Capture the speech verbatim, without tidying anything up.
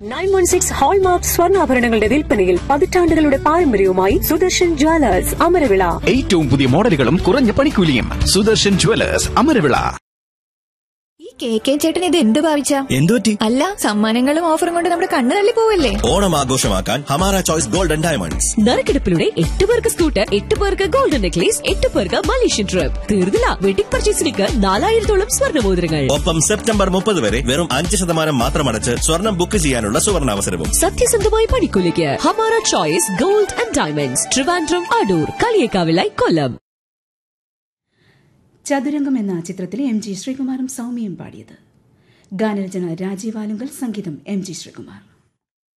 Nine one six hallmark സ്വർണ്ണാഭരണങ്ങളുടെ വിൽപ്പനയിൽ പതിറ്റാണ്ടുകളുടെ പാരമ്പര്യവുമായി സുദർശൻ ജ്വല്ലേഴ്സ് അമരവിള. ഏറ്റവും പുതിയ മോഡലുകളും കുറഞ്ഞ പണിക്കൂലിയും. സുദർശൻ ജ്വല്ലേഴ്സ് അമരവിള. ഈ കെ കെ ചേട്ടൻ ഇത് എന്ത് ഭാവിച്ച എന്തുപറ്റി? അല്ല, സമ്മാനങ്ങളും ഓഫറും കൊണ്ട് നമ്മുടെ കണ്ണു തള്ളി പോവല്ലേ? ഓണം ആഘോഷമാക്കാൻ ഹമാര ചോയ്സ് ഗോൾഡൻ ഡയമണ്ട്സ്. നറുക്കെടുപ്പിലൂടെ എട്ട് പേർക്ക് സ്കൂട്ടർ, എട്ട് പേർക്ക് ഗോൾഡൻ നെക്ലേസ്, എട്ട് പേർക്ക് മലേഷ്യൻ ട്രിപ്പ്. തീർന്നില്ല, വെഡിംഗ് പർച്ചേസിലേക്ക് നാലായിരത്തോളം സ്വർണ്ണമോതിരങ്ങൾ. ഒപ്പം സെപ്റ്റംബർ മുപ്പത് വരെ വെറും അഞ്ച് ശതമാനം മാത്രം അടച്ച് സ്വർണം ബുക്ക് ചെയ്യാനുള്ള സുവർണാവസരവും. സത്യസന്ധമായ പണിക്കൂലിക്ക് Hamara choice gold and diamonds, Trivandrum, Adoor, കളിയേക്കാവിലായി, കൊല്ലം. ചതുരംഗം എന്ന ചിത്രത്തിലെ എം ജി ശ്രീകുമാറും സൗമ്യയും പാടിയത്. ഗാനരചന രാജീവ് ആലുങ്കൽ, സംഗീതം എം ജി ശ്രീകുമാർ.